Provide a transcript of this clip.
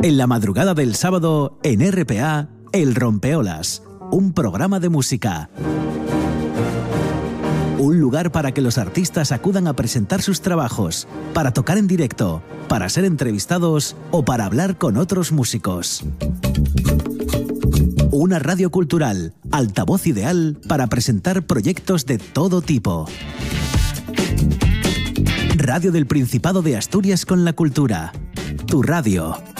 En la madrugada del sábado, en RPA, El Rompeolas, un programa de música. Un lugar para que los artistas acudan a presentar sus trabajos, para tocar en directo, para ser entrevistados o para hablar con otros músicos. Una radio cultural, altavoz ideal para presentar proyectos de todo tipo. Radio del Principado de Asturias con la cultura. Tu radio.